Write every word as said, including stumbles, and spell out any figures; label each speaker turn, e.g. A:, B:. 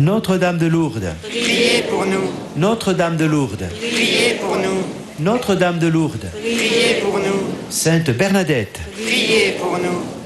A: Notre-Dame de Lourdes,
B: priez pour nous.
A: Notre-Dame de Lourdes,
B: Priez pour nous.
A: Notre-Dame de Lourdes,
B: Priez pour nous.
A: Sainte Bernadette,
B: Priez pour nous.